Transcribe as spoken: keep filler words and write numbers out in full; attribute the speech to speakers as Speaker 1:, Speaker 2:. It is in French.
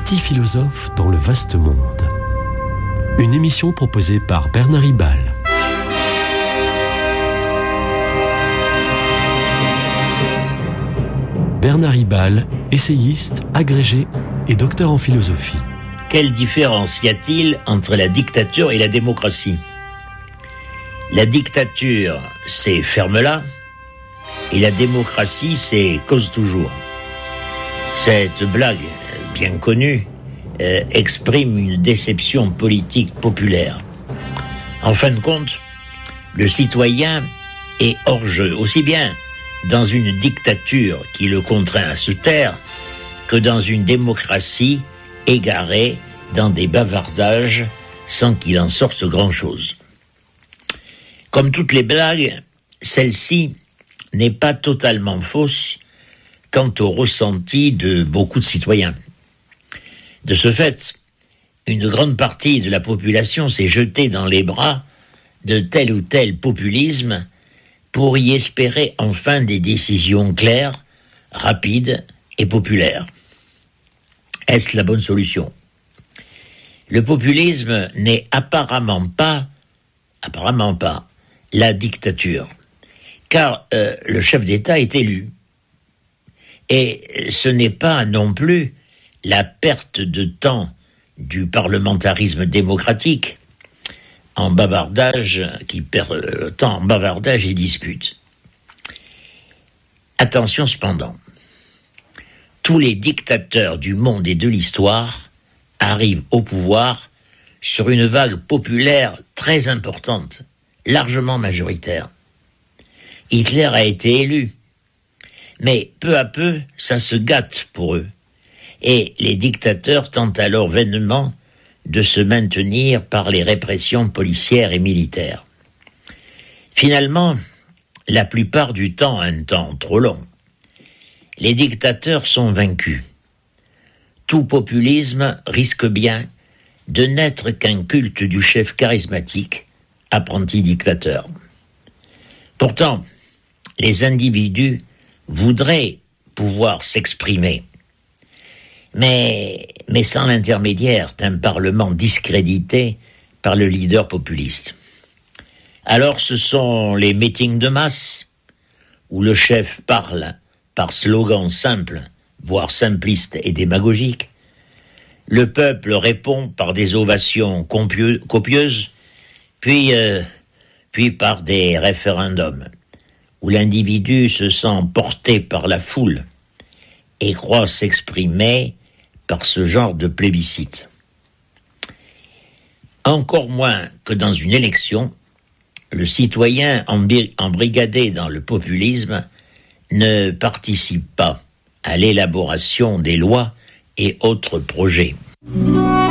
Speaker 1: Petit philosophe dans le vaste monde. Une émission proposée par Bernard Ribal. Bernard Ribal, essayiste, agrégé et docteur en philosophie.
Speaker 2: Quelle différence y a-t-il entre la dictature et la démocratie ? La dictature, c'est ferme-la, et la démocratie, c'est cause toujours. Cette blague, bien connue, euh, exprime une déception politique populaire. En fin de compte, le citoyen est hors jeu, aussi bien dans une dictature qui le contraint à se taire que dans une démocratie égarée dans des bavardages sans qu'il en sorte grand-chose. Comme toutes les blagues, celle-ci n'est pas totalement fausse quant au ressenti de beaucoup de citoyens. De ce fait, une grande partie de la population s'est jetée dans les bras de tel ou tel populisme pour y espérer enfin des décisions claires, rapides et populaires. Est-ce la bonne solution ? Le populisme n'est apparemment pas, apparemment pas, la dictature, car euh, le chef d'État est élu. Et ce n'est pas non plus la perte de temps du parlementarisme démocratique en bavardage, qui perd le temps en bavardage et dispute. Attention cependant, tous les dictateurs du monde et de l'histoire arrivent au pouvoir sur une vague populaire très importante, largement majoritaire. Hitler a été élu, mais peu à peu, ça se gâte pour eux. Et les dictateurs tentent alors vainement de se maintenir par les répressions policières et militaires. Finalement, la plupart du temps, un temps trop long, les dictateurs sont vaincus. Tout populisme risque bien de n'être qu'un culte du chef charismatique, apprenti dictateur. Pourtant, les individus voudraient pouvoir s'exprimer, mais, mais sans l'intermédiaire d'un parlement discrédité par le leader populiste. Alors ce sont les meetings de masse, où le chef parle par slogans simples, voire simplistes et démagogiques. Le peuple répond par des ovations compieux, copieuses, puis, euh, puis par des référendums, où l'individu se sent porté par la foule et croit s'exprimer par ce genre de plébiscite. Encore moins que dans une élection, le citoyen embrigadé dans le populisme ne participe pas à l'élaboration des lois et autres projets.